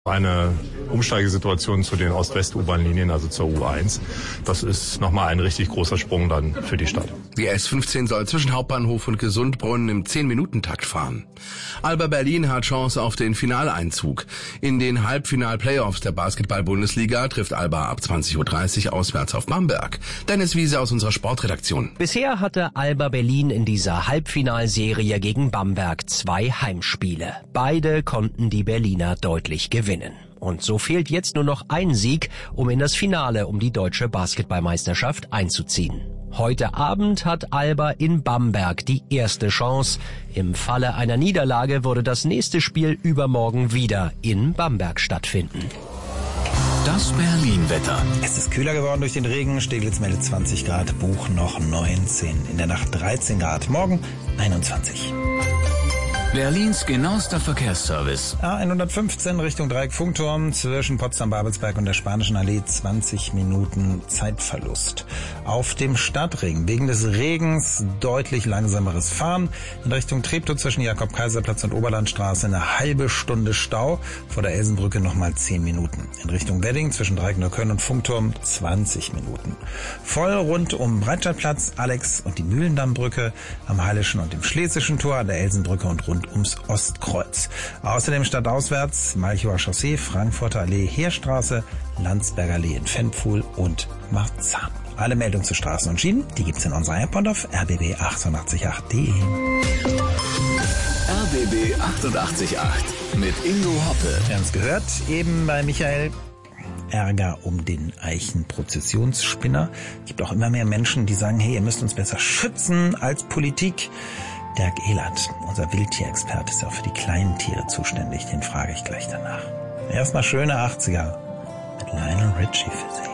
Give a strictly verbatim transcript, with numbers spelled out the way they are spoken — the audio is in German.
Eine Umsteigesituation zu den Ost-West-U-Bahn-Linien, also zur U eins. Das ist nochmal ein richtig großer Sprung dann für die Stadt. Die S fünfzehn soll zwischen Hauptbahnhof und Gesundbrunnen im zehn-Minuten-Takt fahren. Alba Berlin hat Chance auf den Finaleinzug. In den Halbfinal-Playoffs der Basketball-Bundesliga trifft Alba ab zwanzig Uhr dreißig auswärts auf Bamberg. Dennis Wiese aus unserer Sportredaktion. Bisher hatte Alba Berlin in dieser Halbfinalserie gegen Bamberg zwei Heimspiele. Beide konnten die Berliner deutlich gewinnen. Und so fehlt jetzt nur noch ein Sieg, um in das Finale um die deutsche Basketballmeisterschaft einzuziehen. Heute Abend hat Alba in Bamberg die erste Chance. Im Falle einer Niederlage würde das nächste Spiel übermorgen wieder in Bamberg stattfinden. Das Berlin-Wetter. Es ist kühler geworden durch den Regen. Steglitz meldet zwanzig Grad, Buch noch neunzehn. In der Nacht dreizehn Grad, morgen einundzwanzig. Berlins genauester Verkehrsservice. A hundertfünfzehn Richtung Dreieck-Funkturm zwischen Potsdam-Babelsberg und der Spanischen Allee zwanzig Minuten Zeitverlust. Auf dem Stadtring wegen des Regens deutlich langsameres Fahren. In Richtung Treptow zwischen Jakob-Kaiser-Platz und Oberlandstraße eine halbe Stunde Stau. Vor der Elsenbrücke nochmal zehn Minuten. In Richtung Wedding zwischen Dreieck-Neukölln und Funkturm zwanzig Minuten. Voll rund um Breitscheidplatz, Alex und die Mühlendammbrücke, am Hallischen und dem Schlesischen Tor, an der Elsenbrücke und rund ums Ostkreuz. Außerdem stadtauswärts Malchower Chaussee, Frankfurter Allee, Heerstraße, Landsberger Allee in Ventpfuhl und Marzahn. Alle Meldungen zu Straßen und Schienen, die gibt's in unserer App und auf r b b achtundachtzig punkt acht punkt d e. R B B achtundachtzig Punkt acht mit Ingo Hoppe. Wir haben es gehört, eben bei Michael. Ärger um den Eichenprozessionsspinner. Es gibt auch immer mehr Menschen, die sagen, hey, ihr müsst uns besser schützen als Politik. Dirk Ehlert, unser Wildtierexperte, ist ja auch für die kleinen Tiere zuständig. Den frage ich gleich danach. Erstmal schöne achtziger mit Lionel Richie für Sie.